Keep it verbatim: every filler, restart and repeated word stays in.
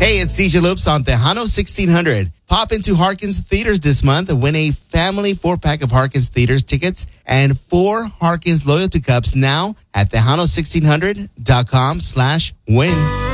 Hey, it's D J Loops on Tejano sixteen hundred. Pop into Harkins Theaters this month and win a family four-pack of Harkins Theaters tickets and four Harkins Loyalty Cups now at Tejano sixteen hundred dot com slash win.